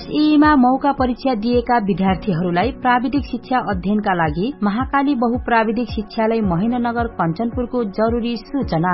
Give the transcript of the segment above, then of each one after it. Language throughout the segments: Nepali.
एसईमा मौका परीक्षा दिएका विद्यार्थीहरूलाई प्राविधिक शिक्षा अध्ययनका लागि महाकाली बहुप्राविधिक शिक्षालय महेन्द्रनगर कञ्चनपुरको जरूरी सूचना।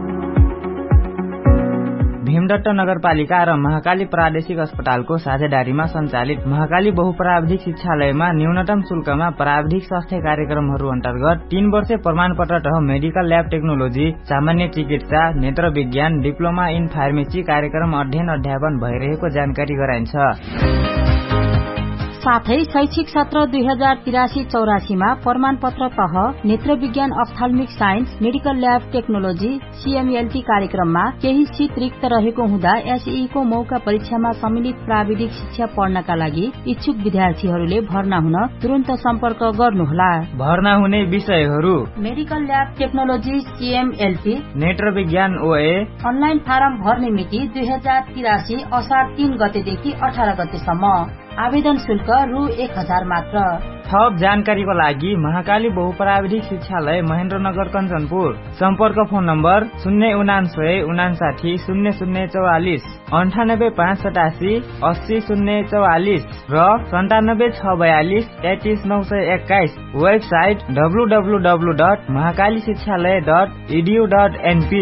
भीमडट्ट नगरपालिका र महाकाली प्रादेशिक अस्पतालको साझेदारीमा सञ्चालित महाकाली बहुप्राविधिक शिक्षालयमा न्यूनतम शुल्कमा प्राविधिक स्वास्थ्य कार्यक्रमहरू अन्तर्गत 3 वर्ष प्रमाणपत्र तह मेडिकल ल्याब टेक्नोलोजी, सामान्य चिकित्सा, नेत्र विज्ञान, डिप्लोमा इन फार्मेसी कार्यक्रम अध्ययन अध्यापन भइरहेको जानकारी गराइन्छ। साथै शैक्षिक सत्र 2083-84 मा प्रमाणपत्र तह नेत्र विज्ञान, अप्थाल्मिक साइन्स, मेडिकल ल्याब टेक्नोलोजी, सीएमएलटी कार्यक्रममा केही सीट रिक्त रहेको हुँदा एसई को मौका परीक्षामा सम्मिलित प्राविधिक शिक्षा पढ्नका लागि इच्छुक विद्यार्थीहरूले भर्ना हुन तुरन्त सम्पर्क गर्नुहोला। भर्ना हुने विषयहरू: मेडिकल ल्याब टेक्नोलोजी सीएमएलटी, नेत्र विज्ञान ओए। अनलाइन फारम भर्ने मिति 2083 असार 3 गतेदेखि 18 गतेसम्म। आवेदन शुल्क रु 1000 मात्र। थप जानकारीको लागि महाकाली बहुप्राविधिक शिक्षालय महेन्द्रनगर कञ्चनपुर। सम्पर्क फोन नम्बर 099 59 0044, 98587 80 044 र 97642 33921। वेबसाइट www.mahakaliशिक्षालय.edu.np।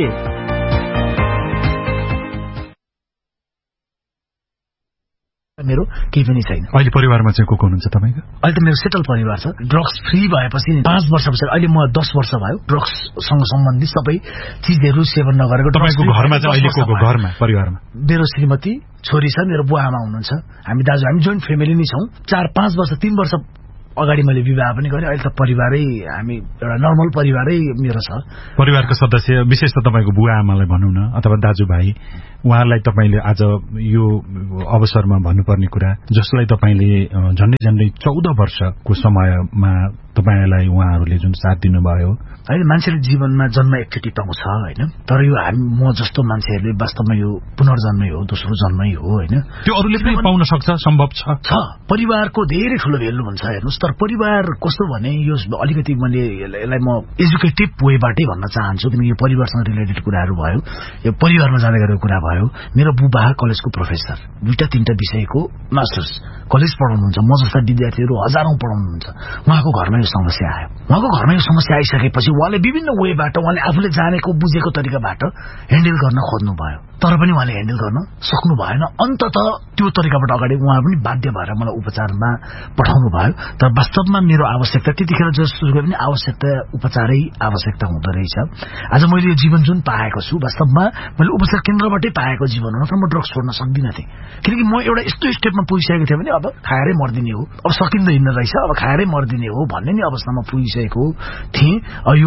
मेरो केही पनि छैन। अहिले परिवारमा चाहिँ को हुनुहुन्छ तपाईको? अहिले त मेरो सेटल परिवार छ। ड्रग्स फ्री भएपछि 5 वर्षपछि अहिले म 10 वर्ष भयो ड्रग्ससँग सम्बन्धित सबै चीजहरू सेवन नगरेको। तपाईको घरमा चाहिँ अहिले को घरमा परिवारमा? मेरो श्रीमती, छोरी छ, मेरो बुवा आमा हुनुहुन्छ। हामी जोइन्ट फ्यामिली नै छौं। 4-5 वर्ष 3 वर्ष अगाडि मैले विवाह पनि गरेँ। अहिले त परिवारै हामी एउटा नर्मल परिवारै मेरो छ। परिवारको सदस्य विशेष त तपाईको बुवा आमालाई भनौं न अथवा दाजुभाइ, उहाँलाई तपाईले आज यो अवसरमा भन्नुपर्ने कुरा जसलाई तपाईले झन्डै 14 वर्षको समयमा तपाईलाई उहाँहरूले जुन साथ दिनुभयो। हैन, मान्छेले जीवनमा जन्म एकचोटि पाउँछ हैन, तर यो म जस्तो मान्छेहरूले वास्तवमा यो पुनर्जन्मै हो, दोस्रो जन्मै हो हैन। त्यो अरूले पनि पाउन सक्छ, सम्भव छ। परिवारको धेरै ठूलो भेल्यु हुन्छ हेर्नुस्। तर परिवार कस्तो भने यो अलिकति मैले यसलाई म एजुकेटिभ वेबाटै भन्न चाहन्छु, किनकि यो परिवारसँग रिलेटेड कुराहरू भयो, यो परिवारमा जाँदै गरेको कुरा भयो। मेरो बुबा कलेजको प्रोफेसर, 2-3टा विषयको मास्टर्स कलेज पढाउनुहुन्छ। म जस्ता विद्यार्थीहरू हजारौं पढाउनुहुन्छ। उहाँको घरमा यो समस्या आयो। उहाँको घरमा यो समस्या आइसकेपछि उहाँले विभिन्न वेबाट, उहाँले आफूले जानेको बुझेको तरिकाबाट ह्यान्डल गर्न खोज्नु भयो, तर पनि उहाँले ह्यान्डल गर्न सक्नु भएन। अन्ततः त्यो तरिकाबाट अगाडि उहाँ पनि बाध्य भएर मलाई उपचारमा पठाउनु भयो। तर वास्तवमा मेरो आवश्यकता त्यतिखेर जसुकै पनि आवश्यकता उपचारै आवश्यकता हुँदो रहेछ। आज मैले यो जीवन जुन पाएको छु वास्तवमा मैले उपचार केन्द्रबाटै पाएको जीवन हो, नत्र म ड्रग्स छोड्न सक्दिनँ थिएँ। किनकि म एउटा यस्तो स्टेपमा पुगिसकेको थिएँ भने अब खाएरै मर्दिने हो, अब सकिँदैन रहेछ, अब खाएरै मर्दिने हो भन्ने नि अवस्थामा पुगिसकेको थिएँ। यो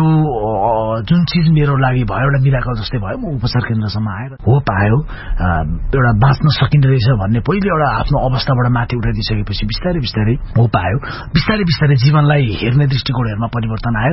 जुन चिज मेरो लागि भयो एउटा मिराकल जस्तै भयो। म उपचार केन्द्रसम्म आएर हो पायो एउटा बाँच्न सकिँदो रहेछ भन्ने पहिले एउटा आफ्नो अवस्थाबाट माथि उठाइदिइसकेपछि बिस्तारै बिस्तारै हो पायो। बिस्तारै बिस्तारै जीवनलाई हेर्ने दृष्टिकोणहरूमा परिवर्तन आयो।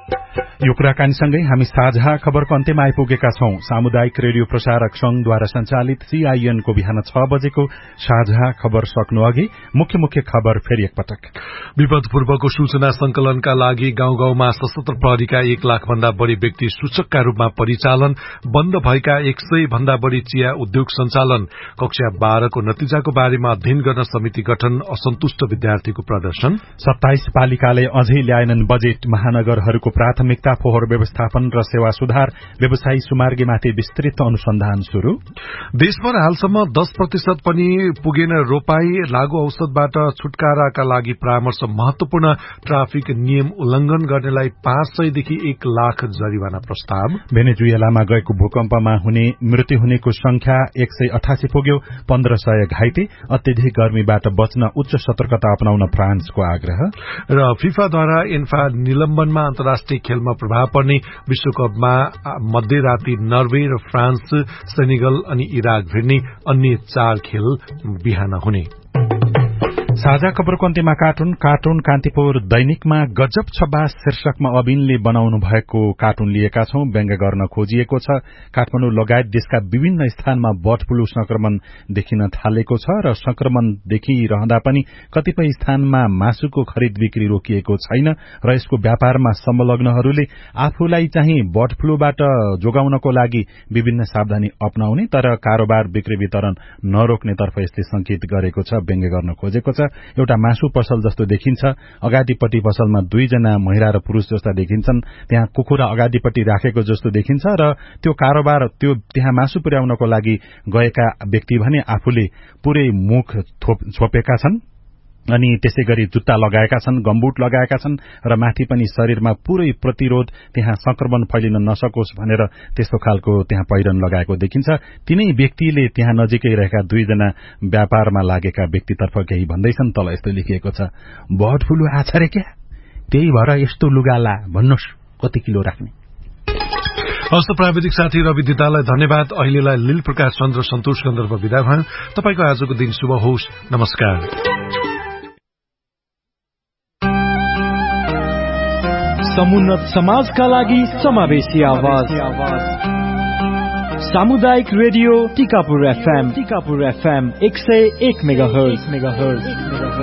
यो कुराकानीसँगै हामी साझा खबरको अन्त्यमा आइपुगेका छौं। सामुदायिक रेडियो प्रसारक संघद्वारा सञ्चालित CIN को बिहान 6 बजेको साझा खबर सक्नु अघि मुख्य खबर फेरि एकपटक। विपद पूर्वको सूचना संकलनका लागि गाउँ गाउँमा सशस्त्र प्रहरीका 1 लाख भन्दा बढ़ी व्यक्ति सूचकका रूपमा परिचालन। बन्द भएका 100 भन्दा बढ़ी चिया उद्योग सञ्चालन। कक्षा 12 को नतिजाको बारेमा अध्ययन गर्न समिति गठन। असन्तुष्ट विद्यार्थीको प्रदर्शन। 27 पालिकाले अझै ल्याएनन् बजेट। महानगरहरूको प्राथमिकता फोहोर व्यवस्थापन र सेवा सुधार। व्यवसायी सुमार्गीमाथि विस्तृत अनुसन्धान शुरू। देशभर हालसम्म 10% पनि पुगेन रोपाई। लागू औषधबाट छुटकाराका लागि परामर्श महत्वपूर्ण। ट्राफिक नियम उल्लंघन गर्नेलाई 500 देखि 1 लाख जरिवाना प्रस्ताव। भेनेजुएलामा गएको भूकम्पमा मृत्यु हुनेको संख्या 188 पुग्यो। 1500 घाइते। अत्यधिक गर्मीबाट बच्न उच्च सतर्कता अपनाउन फ्रान्सको आग्रह। र फिफाद्वारा एन्फा निलम्बनमा अन्तर्राष्ट्रिय खेलमा प्रभाव पर्ने। विश्वकपमा मध्यराती नर्वे र फ्रान्स, सेनेगल अनि इराक भिड्ने। अन्य 4 खेल बिहान हुने। साझा खबरको अन्त्यमा कार्टुन कान्तिपुर दैनिकमा गजब छ बास शीर्षकमा अबिनले बनाउनु भएको कार्टुन लिएका छौं। व्यङ्ग गर्न खोजिएको छ। काठमाडौँ लगायत देशका विभिन्न स्थानमा बर्ड फ्लू संक्रमण देखिन थालेको छ र संक्रमण देखिरहँदा पनि कतिपय स्थानमा मासुको खरिद बिक्री रोकिएको छैन र यसको व्यापारमा संलग्नहरूले आफूलाई चाहिँ बर्ड फ्लूबाट जोगाउनको लागि विभिन्न सावधानी अपनाउने तर कारोबार बिक्री वितरण नरोक्नेतर्फ यसले संकेत गरेको छ, व्यङ्ग गर्न खोजेको छ। एउटा मासु पसल जस्तो देखिन्छ। अगाडिपट्टि पसलमा 2 जना महिला र पुरुष जस्ता देखिन्छन्। त्यहाँ कुखुरा अगाडिपट्टि राखेको जस्तो देखिन्छ र त्यो कारोबार त्यहाँ मासु पुर्याउनको लागि गएका व्यक्ति भने आफूले पुरै मुख छोपेका छन् अनि त्यसैगरी जुत्ता लगाएका छन्, गम्बुट लगाएका छन् र माथि पनि शरीरमा पुरै प्रतिरोध त्यहाँ संक्रमण फैलिन नसकोस् भनेर त्यस्तो खालको त्यहाँ पहिरन लगाएको देखिन्छ। तिनै व्यक्तिले त्यहाँ नजिकै रहेका 2 जना व्यापारमा लागेका व्यक्तितर्फ केही भन्दैछन्। तल यस्तो लेखिएको छ, बर्ड फ्लू आछ रे क्या, त्यही भएर यस्तो लुगा ला भन्नुस्, कति किलो राख्ने। हस्त प्राविधिक साथी रवि दितालाई धन्यवाद। अहिलेलाई लील प्रकाश चन्द्र सन्तोष गन्धर्व विदा भयो। तपाईको आजको दिन शुभ होस्। नमस्कार। समुन्नत समाजका लागि समावेशी आवाज सामुदायिक रेडियो टिकापुर FM 101 मेगाहर्ज